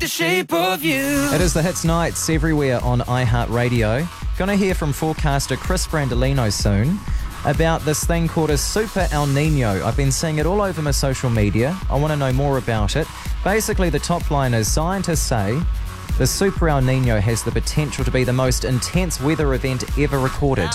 The shape of you. It is the Hits Nights everywhere on iHeartRadio. Gonna hear from forecaster Chris Brandolino soon about this thing called a Super El Nino. I've been seeing it all over my social media. I want to know more about it. Basically, the top line is scientists say the Super El Nino has the potential to be the most intense weather event ever recorded.